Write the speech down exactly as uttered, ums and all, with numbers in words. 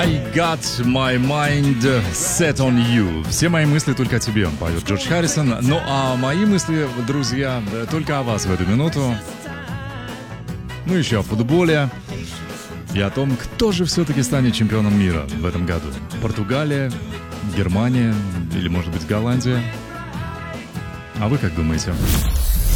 I got my mind set on you. Все мои мысли только о тебе, поет Джордж Харрисон. Ну а мои мысли, друзья, только о вас в эту минуту. Ну еще о футболе и о том, кто же все-таки станет чемпионом мира в этом году. Португалия, Германия или, может быть, Голландия? А вы как думаете?